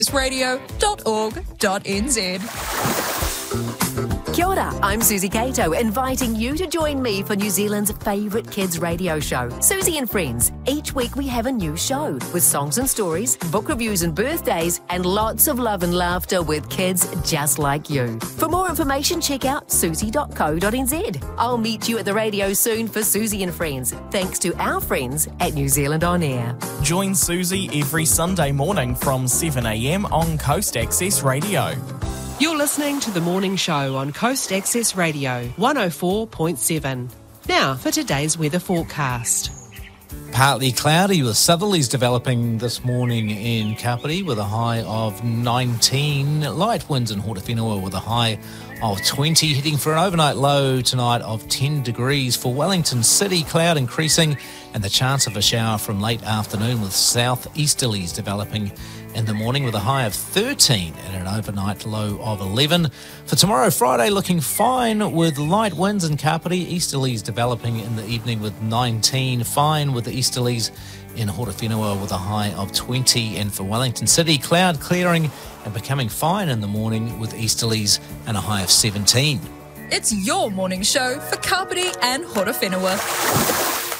radio.org.nz. Kia ora, I'm Susie Cato, inviting you to join me for New Zealand's favourite kids radio show, Susie and Friends. Each week we have a new show with songs and stories, book reviews and birthdays, and lots of love and laughter with kids just like you. For more information, check out susie.co.nz. I'll meet you at the radio soon for Susie and Friends, thanks to our friends at New Zealand On Air. Join Susie every Sunday morning from 7 a.m. on Coast Access Radio. You're listening to The Morning Show on Coast Access Radio, 104.7. Now for today's weather forecast. Partly cloudy with southerlies developing this morning in Kapiti with a high of 19. Light winds in Hortowhenua with a high of 20. Heading for an overnight low tonight of 10 degrees. For Wellington City, cloud increasing and the chance of a shower from late afternoon with southeasterlies developing in the morning with a high of 13 and an overnight low of 11. For tomorrow, Friday, looking fine with light winds in Kapiti, easterlies developing in the evening with 19. Fine with the easterlies in Hortowhenua with a high of 20. And for Wellington City, cloud clearing and becoming fine in the morning with easterlies and a high of 17. It's your morning show for Kapiti and Hortowhenua.